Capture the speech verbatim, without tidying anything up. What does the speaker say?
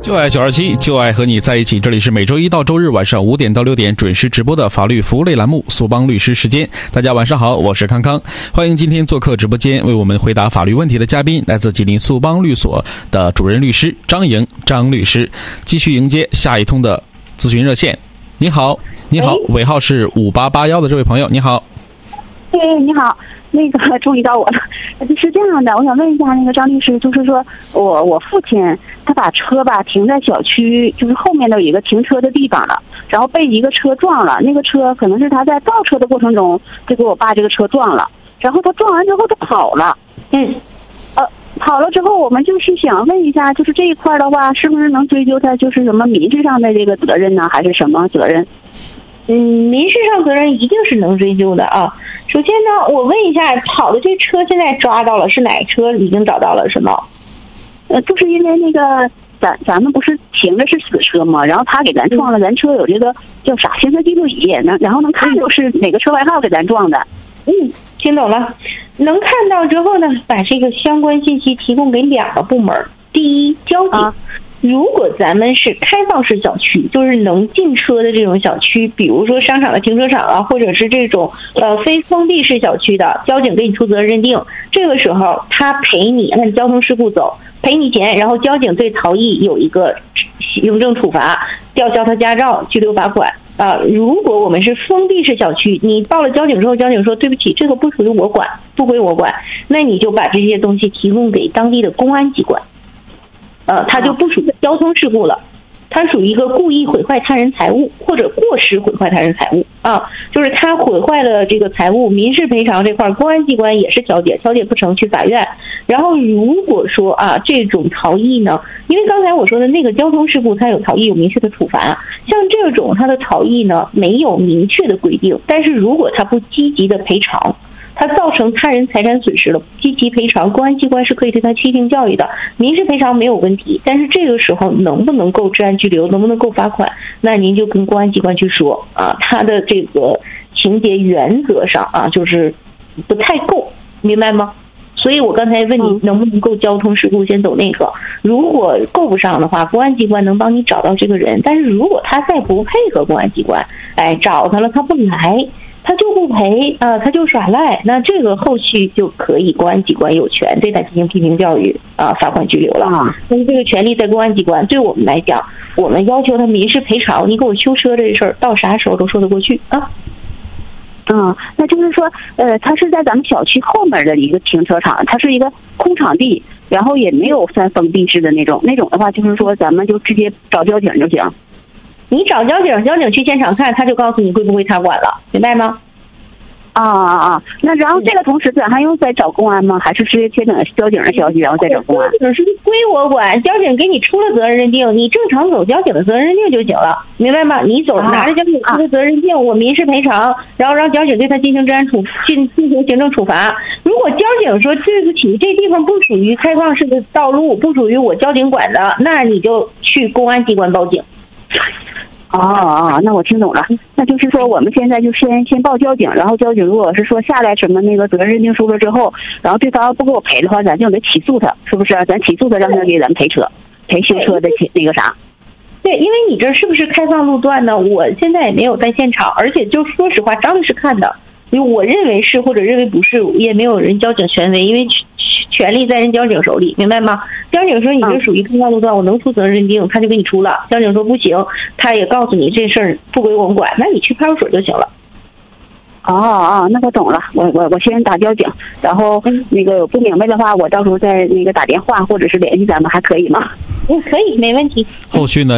就爱九二七，就爱和你在一起。这里是每周一到周日晚上五点到六点准时直播的法律服务类栏目苏邦律师时间。大家晚上好，我是康康，欢迎今天做客直播间为我们回答法律问题的嘉宾，来自吉林苏邦律所的主任律师张莹张律师。继续迎接下一通的咨询热线。你好，你好，尾号是五八八幺的这位朋友，你好。 对，你好，那个终于到我了。是这样的，我想问一下那个张律师，就是说我我父亲他把车吧停在小区就是后面的有一个停车的地方了，然后被一个车撞了，那个车可能是他在倒车的过程中就给我爸这个车撞了，然后他撞完之后他跑了，嗯，呃，跑了之后我们就是想问一下，就是这一块的话是不是能追究他就是什么民事上的这个责任呢，还是什么责任？ 嗯，民事上责任一定是能追究的啊。首先呢，我问一下，跑的这车现在抓到了是哪车？已经找到了是吗？ 呃，就是因为那个咱咱们不是停的是死车吗？然后他给咱撞了，咱车有这个叫啥行车记录仪，能然后能看出是哪个车牌号给咱撞的。 嗯，听懂了。能看到之后呢，把这个相关信息提供给两个部门。第一，交警。啊，如果咱们是开放式小区，就是能进车的这种小区，比如说商场的停车场啊，或者是这种呃非封闭式小区的，交警给你出责任认定，这个时候他赔你按交通事故走，赔你钱，然后交警对逃逸有一个行政处罚，吊销他驾照，拘留罚款啊、呃。如果我们是封闭式小区，你报了交警之后，交警说对不起，这个不属于我管，不归我管，那你就把这些东西提供给当地的公安机关。呃，它就不属于交通事故了，它属于一个故意毁坏他人财物或者过失毁坏他人财物啊，就是他毁坏了这个财物，民事赔偿这块公安机关也是调解，调解不成去法院。然后如果说啊这种逃逸呢，因为刚才我说的那个交通事故它有逃逸有明确的处罚，像这种它的逃逸呢没有明确的规定，但是如果他不积极的赔偿，他造成他人财产损失了，积极赔偿，公安机关是可以对他进行教育的，民事赔偿没有问题。但是这个时候能不能够治安拘留，能不能够罚款，那您就跟公安机关去说啊，他的这个情节原则上啊就是不太够，明白吗？所以我刚才问你能不能够交通事故，先走那个。如果够不上的话，公安机关能帮你找到这个人，但是如果他再不配合公安机关，哎，找他了他不来，他就不赔啊、呃，他就耍赖，那这个后续就可以公安机关有权对他进行批评教育啊、呃，罚款拘留了。但是这个权利在公安机关，对我们来讲，我们要求他民事赔偿，你给我修车这事儿，到啥时候都说得过去啊。 嗯，那就是说，呃，它是在咱们小区后面的一个停车场，它是一个空场地，然后也没有算封闭式的那种，那种的话就是说咱们就直接找交警就行。 你找交警，交警去现场看，他就告诉你归不归他管了，明白吗？ 啊啊啊！那然后这个同时咱还用再找公安吗？还是直接接等交警的消息，然后再找公安？ 交警是归我管，交警给你出了责任认定，你正常走交警的责任认定就行了，明白吗？你走拿着交警出的责任认定，我民事赔偿，然后让交警对他进行治安处进进行行政处罚。如果交警说对不起，这地方不属于开放式的道路，不属于我交警管的，那你就去公安机关报警。 哦哦，那我听懂了。那就是说，我们现在就先先报交警，然后交警如果是说下来什么那个责任认定书了之后，然后对方不给我赔的话，咱就得起诉他，是不是？咱起诉他，让他给咱赔车，赔修车的那个啥。 对，因为你这是不是开放路段呢？我现在也没有在现场，而且就说实话，张律师看的，因为我认为是或者认为不是，也没有人交警权威，因为权力在人交警手里，明白吗？交警说你这属于开放路段，我能出责任认定，他就给你出了。交警说不行，他也告诉你这事儿不归我们管，那你去派出所就行了。 哦哦，那我懂了，我我我先打交警，然后那个不明白的话，我到时候再那个打电话或者是联系咱们，还可以吗？ 嗯，可以，没问题。 后续呢？